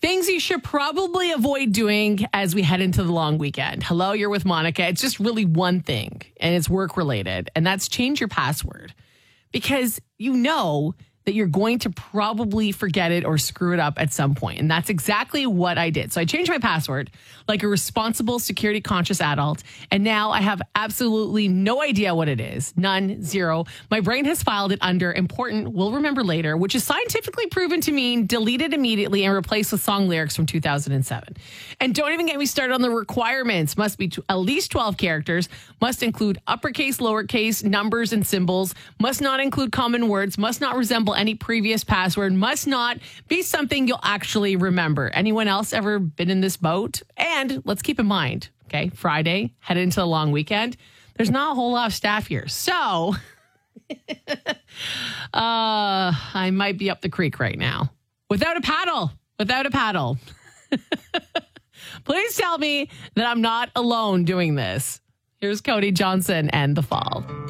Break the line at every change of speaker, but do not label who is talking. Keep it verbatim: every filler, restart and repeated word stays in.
Things you should probably avoid doing as we head into the long weekend. Hello, you're with Monica. It's just really one thing, and it's work related, and that's change your password. Because you know that you're going to probably forget it or screw it up at some point. And that's exactly what I did. So I changed my password like a responsible, security conscious adult. And now I have absolutely no idea what it is. None, zero. My brain has filed it under important, we'll remember later, which is scientifically proven to mean deleted immediately and replaced with song lyrics from two thousand seven. And don't even get me started on the requirements. Must be at least twelve characters, must include uppercase, lowercase, numbers, and symbols, must not include common words, must not resemble any previous password, must not be something you'll actually remember. Anyone else ever been in this boat? And let's keep in mind, okay, Friday, headed into the long weekend, there's not a whole lot of staff here. So uh, I might be up the creek right now. Without a paddle. Without a paddle. Please tell me that I'm not alone doing this. Here's Cody Johnson and The Fall.